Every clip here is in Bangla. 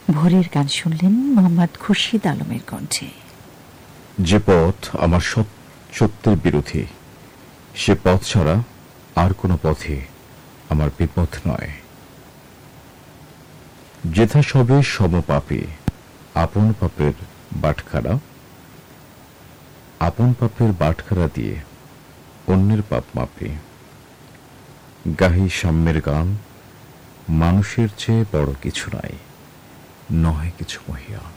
ভোরের গান শুনলেন মোহাম্মদ খুরশিদ আলমের কণ্ঠে। যে পথ আমার সত্যের বিরোধী, সে পথ ছাড়া আর কোনো পথে আমার বিপথ নয়। যেথা সবে সমপাপী, আপন পাপের বাটখারা দিয়ে অন্যের পাপ মাপে। গাহি সাম্যের গান, মানুষের চেয়ে বড় কিছু নাই, নহে কিছু মহিয়ান।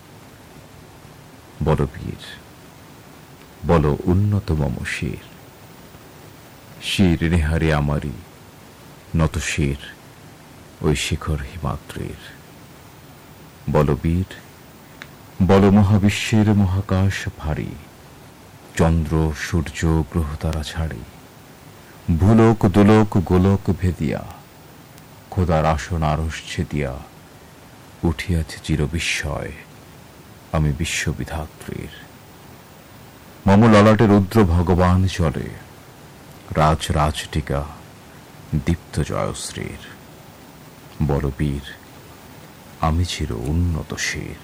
বল বীর, বল উন্নত মম শির, শির নেহারে আমারি নত শির ওই শিখর হিমাদ্রির। বল বীর, বল মহাবিশ্বের মহাকাশ ভারী, চন্দ্র সূর্য গ্রহ তারা ছাড়ি, ভুলোক দোলক গোলক ভেদিয়া, খোদার আসন আরশ ছেদিয়া উঠিয়াছে চির বিস্ময় আমি বিশ্ববিধাত্রীর। মম ললাটে রুদ্র ভগবান চলে, রাজ রাজটিকা দীপ্ত জয়শ্রীর। বল বীর, আমি চির উন্নত শির,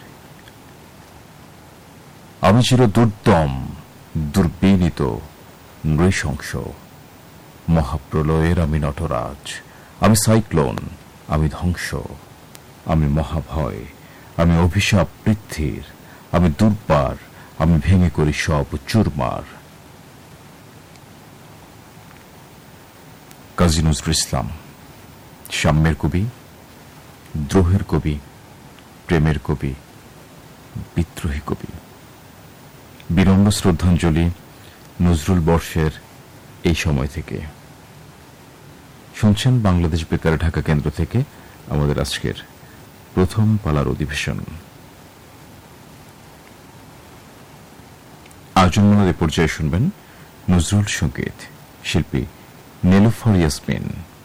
আমি চির দুর্দম দুর্বিনীত নৃশংস। মহাপ্রলয়ের আমি নটরাজ, আমি সাইক্লোন, আমি ধ্বংস, আমি মহাভয়, আমি অভিশাপ পৃথ্বীর, আমি দুর্বার, আমি ভেঙে করি সব চুরমার। কাজী নজরুল ইসলাম সাম্যের কবি, দ্রোহের কবি, প্রেমের কবি, বিদ্রোহী কবি। বিনম্র শ্রদ্ধাঞ্জলি নজরুল বর্ষের এই সময় থেকে। শুনছেন বাংলাদেশ বেতার ঢাকা কেন্দ্র থেকে আমাদের আজকের প্রথম পালার অধিবেশন। আয়োজনের পর্যায়ে শুনবেন নজরুল সঙ্গীত, শিল্পী নেলুফার ইয়াসমিন।